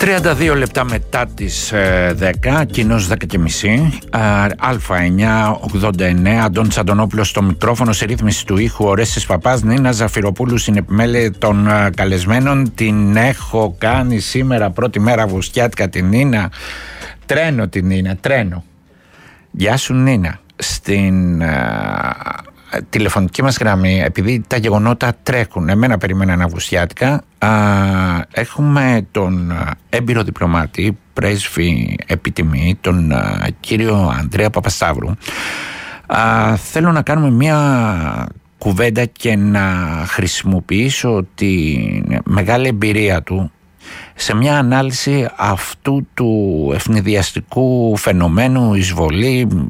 32 λεπτά μετά τις 10, κοινώς 10.30, Α9 89, Αντώνης Αντωνόπουλος στο μικρόφωνο, σε ρύθμιση του ήχου Ορέστης Παπάς, Νίνα Ζαφυροπούλου στην επιμέλεια των καλεσμένων. Την έχω κάνει σήμερα πρώτη μέρα Αυγουστιάτικα την Νίνα. Τρένο την Νίνα, τρένο. Γεια σου Νίνα. Στην τηλεφωνική μας γραμμή, επειδή τα γεγονότα τρέχουν, εμένα περιμέναν Αυγουστιάτικα, έχουμε τον έμπειρο διπλωμάτη, πρέσβη επιτιμή, τον κύριο Ανδρέα Παπασταύρου. Θέλω να κάνουμε μια κουβέντα και να χρησιμοποιήσω τη μεγάλη εμπειρία του σε μια ανάλυση αυτού του ευνηδιαστικού φαινομένου, εισβολή,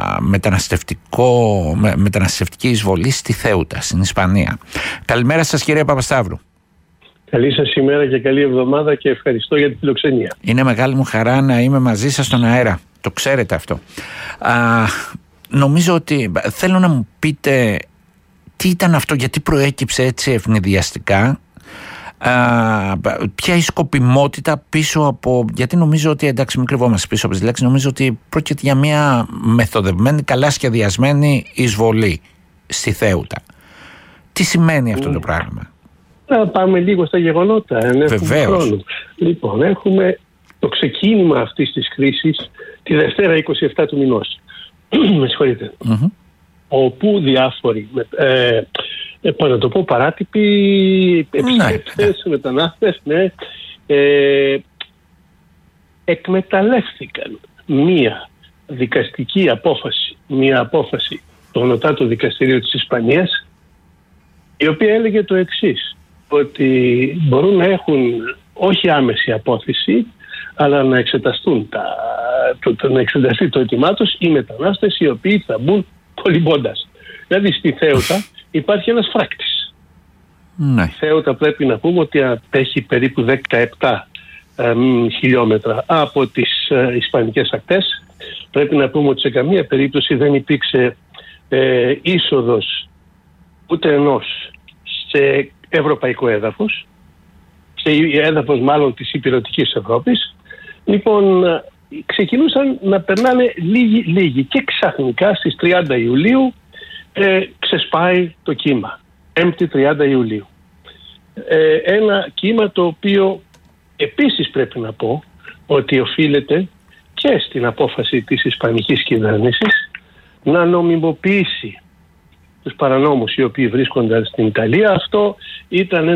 μεταναστευτική εισβολή στη Θέουτα, στην Ισπανία. Καλημέρα σας κύριε Παπασταύρου. Καλή σας ημέρα και καλή εβδομάδα και ευχαριστώ για την φιλοξενία. Είναι μεγάλη μου χαρά να είμαι μαζί σας στον αέρα. Το ξέρετε αυτό. Νομίζω ότι θέλω να μου πείτε τι ήταν αυτό, γιατί προέκυψε έτσι ευνηδιαστικά. Ποια η σκοπιμότητα πίσω από, γιατί νομίζω ότι, εντάξει μην κρυβόμαστε πίσω από τις λέξεις, νομίζω ότι πρόκειται για μια μεθοδευμένη, καλά σχεδιασμένη εισβολή στη Θέουτα. Τι σημαίνει αυτό το πράγμα? Να πάμε λίγο στα γεγονότα. Βεβαίως. Λοιπόν, έχουμε το ξεκίνημα αυτής της κρίσης τη Δευτέρα 27 του μηνός. Με συγχωρείτε. Όπου διάφοροι να το πω παράτυποι επισκέπτες, μετανάστες, εκμεταλλεύτηκαν μία δικαστική απόφαση, μία απόφαση του Ανωτάτου Δικαστηρίου της Ισπανίας, η οποία έλεγε το εξής, ότι μπορούν να έχουν όχι άμεση απόθεση, αλλά να εξεταστούν να εξεταστεί το αίτημά τους οι μετανάστες οι οποίοι θα μπουν κολυμπώντας. Δηλαδή στη Θέουτα υπάρχει ένας φράκτης. Ναι. Η Θέουτα πρέπει να πούμε ότι απέχει περίπου 17 χιλιόμετρα από τις ισπανικές ακτές. Πρέπει να πούμε ότι σε καμία περίπτωση δεν υπήρξε είσοδος ούτε ενός σε ευρωπαϊκό έδαφος, σε έδαφος μάλλον της υπηρετικής Ευρώπης. Λοιπόν, ξεκινούσαν να περνάνε λίγοι και ξαφνικά στις 30 Ιουλίου ξεσπάει το κύμα. 5η 30 Ιουλίου. Ένα κύμα το οποίο επίσης πρέπει να πω ότι οφείλεται και στην απόφαση της ισπανικής κυβέρνησης να νομιμοποιήσει τους παρανόμους οι οποίοι βρίσκονταν στην Ιταλία. Αυτό ήταν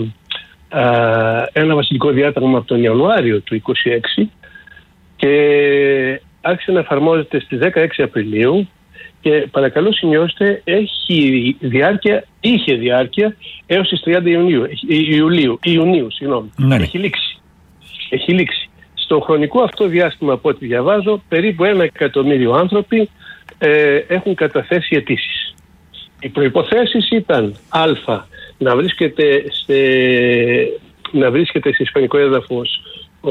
ένα βασικό διάταγμα από τον Ιανουάριο του 26 και άρχισε να εφαρμόζεται στις 16 Απριλίου και παρακαλώ σημειώστε είχε διάρκεια έως τις 30 Ιουνίου. Ναι. Έχει λήξει. Στο χρονικό αυτό διάστημα, από ό,τι διαβάζω, περίπου 1 εκατομμύριο άνθρωποι έχουν καταθέσει αιτήσεις. Οι προϋποθέσεις ήταν να βρίσκεται σε ισπανικό έδαφος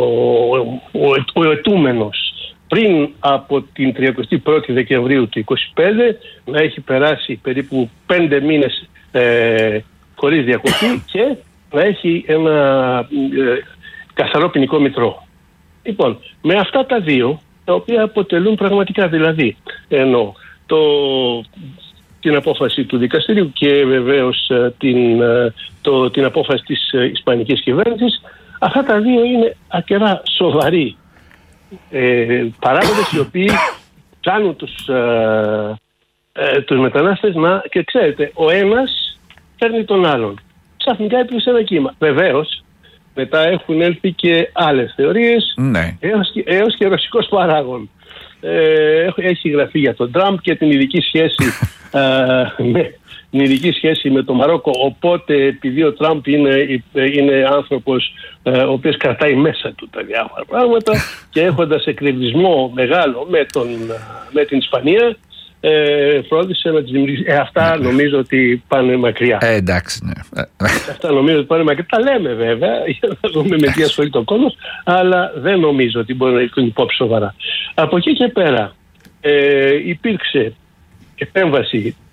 ο ετούμενος πριν από την 31η Δεκεμβρίου του 25, να έχει περάσει περίπου 5 μήνες χωρίς διακοπή και να έχει ένα καθαρό ποινικό μητρό. Λοιπόν, με αυτά τα δύο, τα οποία αποτελούν πραγματικά, δηλαδή την απόφαση του δικαστηρίου και βεβαίως την απόφαση της ισπανικής κυβέρνησης, αυτά τα δύο είναι αρκετά σοβαροί παράγοντες οι οποίοι κάνουν τους μετανάστες και ξέρετε, ο ένας φέρνει τον άλλον. Ξαφνικά έπληξε ένα κύμα. Βεβαίως μετά έχουν έλθει και άλλες θεωρίες, ναι, έως και ρωσικός παράγων. Έχει γραφεί για τον Τραμπ και την ειδική σχέση με το Μαρόκο, οπότε επειδή ο Τραμπ είναι άνθρωπος ο οποίος κρατάει μέσα του τα διάφορα πράγματα και έχοντας εκνευρισμό μεγάλο με την Ισπανία, φρόντισε να τις δημιουργήσει. Αυτά νομίζω ότι πάνε μακριά. Εντάξει, ναι. Αυτά νομίζω ότι πάνε μακριά. Τα λέμε βέβαια για να δούμε με τι ασχολείται ο κόσμος, αλλά δεν νομίζω ότι μπορεί να ληφθούν υπόψη σοβαρά. Από εκεί και πέρα υπήρξε επέμβαση